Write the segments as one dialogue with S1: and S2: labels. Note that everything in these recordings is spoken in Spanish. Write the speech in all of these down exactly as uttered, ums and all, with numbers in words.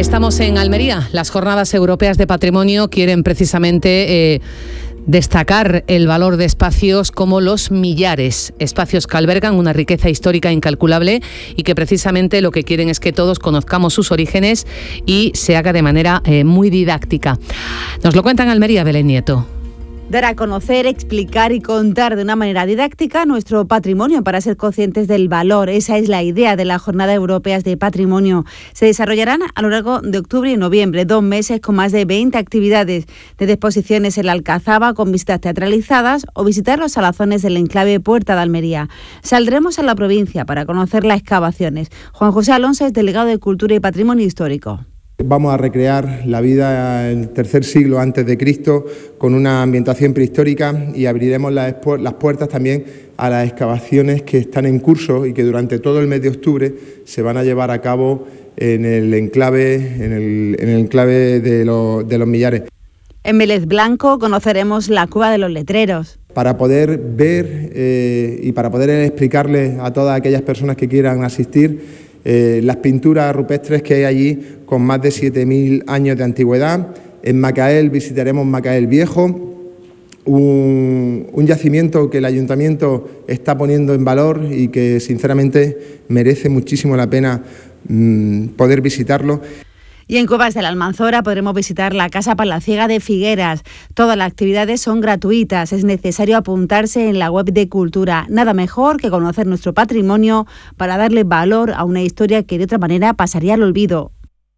S1: Estamos en Almería. Las Jornadas Europeas de Patrimonio quieren precisamente eh, destacar el valor de espacios como los millares, espacios que albergan una riqueza histórica incalculable y que precisamente lo que quieren es que todos conozcamos sus orígenes y se haga de manera eh, muy didáctica. Nos lo cuenta en Almería Belén Nieto.
S2: Dar a conocer, explicar y contar de una manera didáctica nuestro patrimonio para ser conscientes del valor. Esa es la idea de las Jornadas Europeas de Patrimonio. Se desarrollarán a lo largo de octubre y noviembre, dos meses con más de veinte actividades, desde exposiciones en la Alcazaba con visitas teatralizadas o visitar los salazones del enclave Puerta de Almería. Saldremos a la provincia para conocer las excavaciones. Juan José Alonso es delegado de Cultura y Patrimonio Histórico.
S3: Vamos a recrear la vida del tercer siglo antes de Cristo con una ambientación prehistórica y abriremos las, las puertas también a las excavaciones que están en curso y que durante todo el mes de octubre se van a llevar a cabo en el enclave, en el, en el enclave de, lo, de los Millares.
S2: En Vélez Blanco conoceremos la Cueva de los Letreros.
S3: Para poder ver eh, y para poder explicarles a todas aquellas personas que quieran asistir Eh, las pinturas rupestres que hay allí con más de siete mil años de antigüedad. En Macael visitaremos Macael Viejo, un, un yacimiento que el Ayuntamiento está poniendo en valor y que sinceramente merece muchísimo la pena mmm, poder visitarlo.
S2: Y en Cuevas de la Almanzora podremos visitar la Casa Palaciega de Figueras. Todas las actividades son gratuitas. Es necesario apuntarse en la web de Cultura. Nada mejor que conocer nuestro patrimonio para darle valor a una historia que de otra manera pasaría al olvido.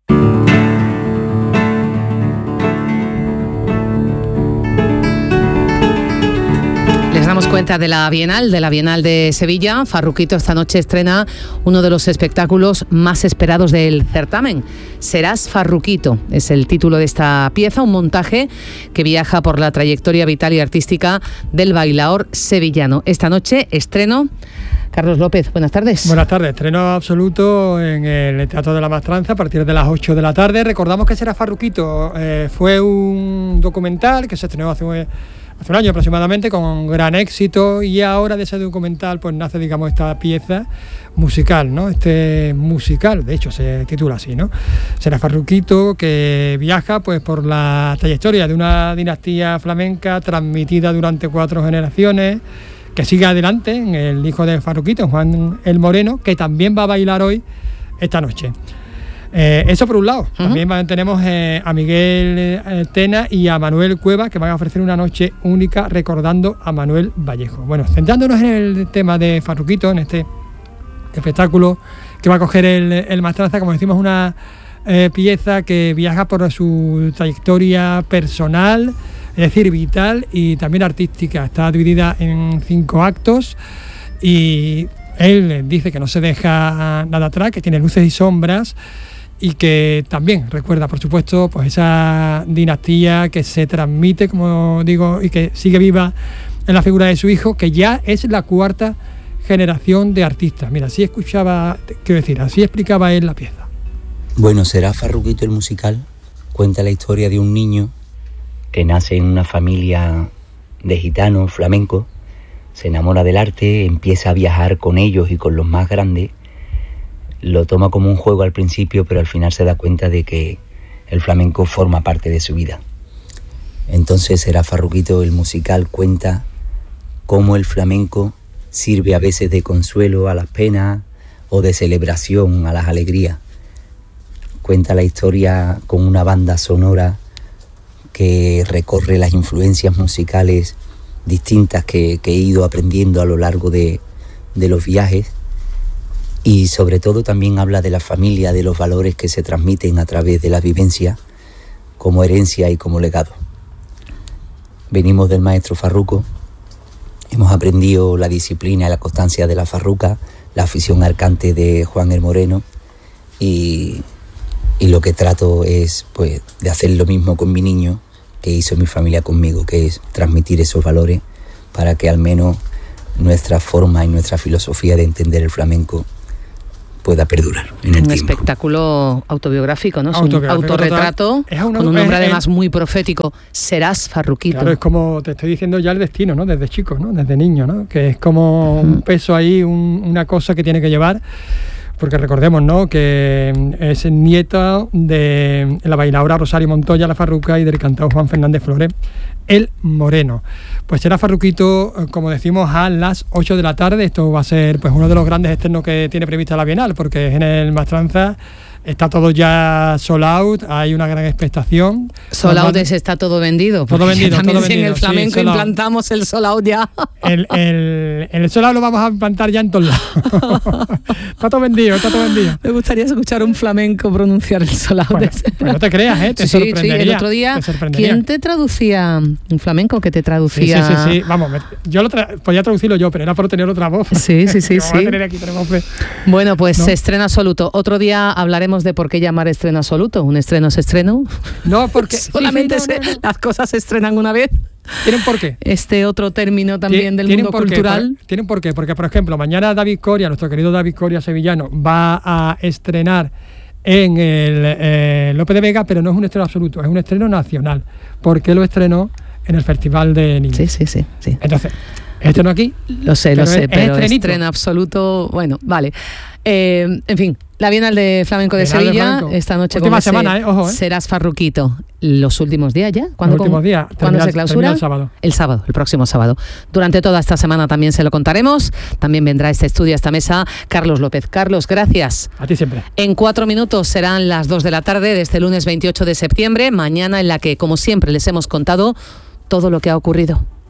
S1: Damos cuenta de la Bienal, de la Bienal de Sevilla. Farruquito esta noche estrena uno de los espectáculos más esperados del certamen. Serás Farruquito, es el título de esta pieza, un montaje que viaja por la trayectoria vital y artística del bailaor sevillano. Esta noche estreno. Carlos López, buenas tardes.
S4: Buenas tardes, estreno absoluto en el Teatro de la Maestranza a partir de las ocho de la tarde. Recordamos que Serás Farruquito eh, fue un documental que se estrenó hace un... hace un año aproximadamente, con gran éxito, y ahora de ese documental pues nace, digamos, esta pieza musical, ¿no? Este musical, de hecho, se titula así, ¿no? Serás Farruquito, que viaja pues por la trayectoria de una dinastía flamenca transmitida durante cuatro generaciones, que sigue adelante en el hijo de Farruquito, Juan el Moreno, que también va a bailar hoy, esta noche. Eh, eso por un lado. Uh-huh. También tenemos eh, a Miguel eh, Tena y a Manuel Cueva, que van a ofrecer una noche única recordando a Manuel Vallejo. Bueno, centrándonos en el tema de Farruquito, en este espectáculo que va a coger el, el Maestranza, como decimos, una eh, pieza que viaja por su trayectoria personal, es decir, vital y también artística. Está dividida en cinco actos y él dice que no se deja nada atrás, que tiene luces y sombras, y que también recuerda, por supuesto, pues esa dinastía que se transmite, como digo, y que sigue viva en la figura de su hijo, que ya es la cuarta generación de artistas. Mira, así escuchaba, quiero decir, así explicaba él la pieza.
S5: Bueno, Serás Farruquito el musical cuenta la historia de un niño que nace en una familia de gitanos flamencos, se enamora del arte, empieza a viajar con ellos y con los más grandes. Lo toma como un juego al principio, pero al final se da cuenta de que el flamenco forma parte de su vida. Entonces Serás Farruquito el musical cuenta cómo el flamenco sirve a veces de consuelo a las penas o de celebración a las alegrías. Cuenta la historia con una banda sonora que recorre las influencias musicales distintas que, que he ido aprendiendo a lo largo de, de los viajes. Y sobre todo también habla de la familia, de los valores que se transmiten a través de la vivencia como herencia y como legado. Venimos del maestro Farruco, hemos aprendido la disciplina y la constancia de la farruca, la afición al cante de Juan el Moreno, y, y lo que trato es pues de hacer lo mismo con mi niño que hizo mi familia conmigo, que es transmitir esos valores para que al menos nuestra forma y nuestra filosofía de entender el flamenco pueda perdurar en el
S1: un
S5: tiempo.
S1: Espectáculo autobiográfico, ¿no? Es un
S4: Autobiográfico
S1: autorretrato
S4: es una,
S1: con un nombre
S4: es,
S1: además
S4: es,
S1: muy profético. Serás Farruquito.
S4: Claro, es como te estoy diciendo ya el destino, ¿no? Desde chico, ¿no? Desde niño, ¿no? Que es como uh-huh. un peso ahí, un, una cosa que tiene que llevar. porque recordemos, ¿no?, que es nieto de la bailaora Rosario Montoya, la Farruca, y del cantautor Juan Fernández Flores, el Moreno. Pues será Farruquito, como decimos, a las ocho de la tarde. Esto va a ser pues uno de los grandes estrenos que tiene prevista la Bienal, porque en el Mastranza está todo ya sold out, hay una gran expectación.
S1: Sold out es está todo vendido.
S4: Todo vendido,
S1: también
S4: todo
S1: si
S4: vendido.
S1: en el flamenco
S4: sí,
S1: implantamos el sold out ya.
S4: El, el, el sold out lo vamos a implantar ya en todos lados. Está todo vendido, está todo vendido.
S1: Me gustaría escuchar un flamenco pronunciar el sold out.
S4: Bueno, pues no te creas, ¿eh? Te
S1: sí,
S4: sorprendería.
S1: Sí, el otro día,
S4: te
S1: ¿quién te traducía? Un flamenco que te traducía.
S4: Sí, sí, sí, sí. Vamos, me, yo lo tra- podía traducirlo yo, pero era por tener otra voz.
S1: Sí, sí, sí. sí.
S4: A tener aquí, tenemos fe.
S1: Bueno, pues
S4: ¿No?
S1: estreno absoluto. Otro día hablaremos de por qué llamar estreno absoluto. Un estreno es estreno.
S4: No, porque
S1: solamente
S4: sí, sí, no,
S1: se,
S4: no, no.
S1: las cosas se estrenan una vez.
S4: ¿Tienen por qué?
S1: Este otro término también del mundo
S4: por
S1: cultural.
S4: Por, ¿Tienen por qué? Porque, por ejemplo, mañana David Coria, nuestro querido David Coria sevillano, va a estrenar en el eh, Lope de Vega, pero no es un estreno absoluto, es un estreno nacional, porque lo estrenó en el Festival de Niños.
S1: Sí, sí, sí, sí.
S4: Entonces, estreno aquí.
S1: Lo sé, lo
S4: pero
S1: sé,
S4: es,
S1: pero
S4: es
S1: estreno absoluto, bueno, vale. Eh, en fin, la Bienal de Flamenco de
S4: Bienal de
S1: Sevilla,
S4: Flamenco.
S1: esta noche
S4: Última
S1: con ese
S4: semana, ¿eh? Ojo, ¿eh?
S1: Serás Farruquito. Los últimos días ya.
S4: Los últimos
S1: con,
S4: días.
S1: ¿Cuándo
S4: Termina,
S1: se clausura?
S4: el sábado.
S1: El sábado, el próximo sábado. Durante toda esta semana también se lo contaremos. También vendrá a este estudio, a esta mesa, Carlos López. Carlos, gracias.
S4: A ti siempre.
S1: En cuatro minutos serán las dos de la tarde de este lunes veintiocho de septiembre, mañana en la que, como siempre, les hemos contado todo lo que ha ocurrido.